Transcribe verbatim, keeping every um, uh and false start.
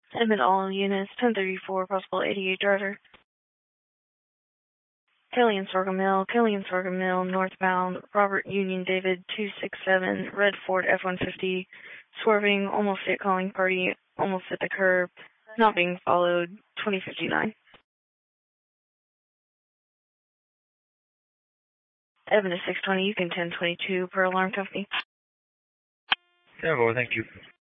Admit all units, ten thirty-four, possible eighty-eight driver. Kelly and Sorghum Mill, Kelly and Sorghum Mill, northbound, Robert Union David two six seven, red Ford F one fifty, swerving, almost hit calling party, almost at the curb, not being followed, twenty fifty-nine. Evan is six twenty, you can ten twenty-two per alarm company. Yeah, well, thank you.